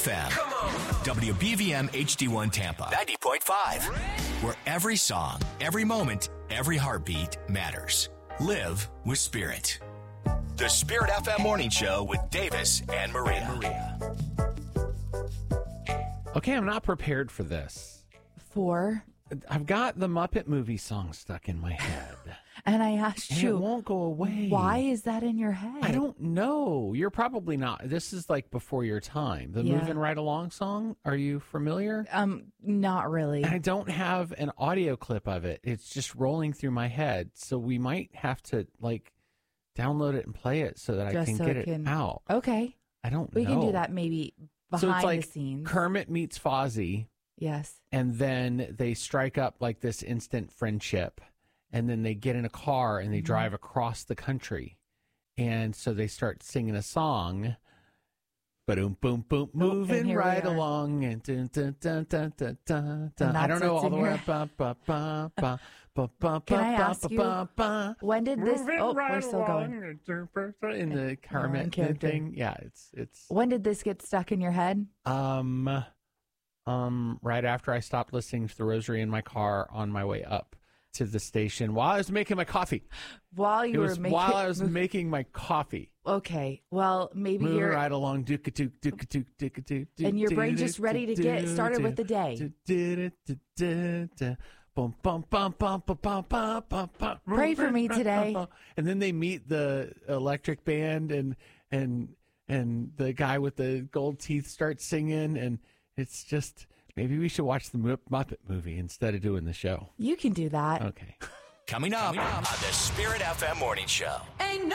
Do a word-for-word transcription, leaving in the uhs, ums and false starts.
F M. Come on. W B V M H D one Tampa ninety point five. Where every song, every moment, every heartbeat matters. Live with Spirit. The Spirit F M Morning Show with Davis and Maria. Maria. Okay, I'm not prepared for this. For? I've got the Muppet movie song stuck in my head. And I asked and you, it won't go away. Why is that in your head? I don't know. You're probably not. This is like before your time. The Yeah. Moving Right Along song. Are you familiar? Um, not really. I don't have an audio clip of it. It's just rolling through my head. So we might have to like download it and play it so that Just I can so get it it can- out. Okay. I don't We know. can do that maybe behind so it's like the scenes. Kermit meets Fozzie. Yes. And then they strike up like this instant friendship. And then they get in a car and they Mm-hmm. drive across the country. And so they start singing a song. Ba-doom, boom, boom, moving here we right are. along. And dun, dun, dun, dun, dun, dun, dun. I that's don't know what's all the in way your- up. Ba, ba, ba, ba, ba, ba, Can I ba, ask ba, you, ba, ba. When did this? Moving Oh, right we're still going. along. In the Kermit character. thing. Yeah, it's it's When did this get stuck in your head? um um right after I stopped listening to the Rosary in my car on my way up to the station while I was making my coffee. While you It were was making. while I was making my coffee. Okay. Well, maybe Moving you're. right along, dook a dook dook a dook dook a dook. And your brain's just ready to get started with the day. Bum, bum, bum, bum, bum, bum, bum, bum, bum. Pray for me today. And then they meet the electric band, and and and the guy with the gold teeth starts singing, and it's just maybe we should watch the Muppet movie instead of doing the show. You can do that. Okay. Coming up, on the Spirit F M Morning Show. Ain't